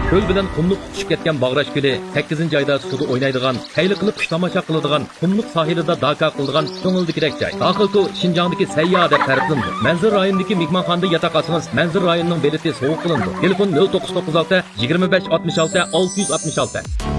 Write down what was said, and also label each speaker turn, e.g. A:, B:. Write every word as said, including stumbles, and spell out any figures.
A: Ko'l bilan qumluq tushib ketgan Bag'rash ko'li sakkizinchi oyda suvda o'ynaydigan, qayli qilib xush tomosha qiladigan, qumluq sohilida daka qiladigan ko'ngildikidek joy. Daxilku Şinjandagi sayya deb farqlandi. Manzur rayonidagi mehmonxonada yotoq olsangiz, Manzur rayonining beleti sovuq qilindi. Telefon nol to'qqiz to'qqiz olti yigirma besh oltmish olti olti yuz oltmish olti.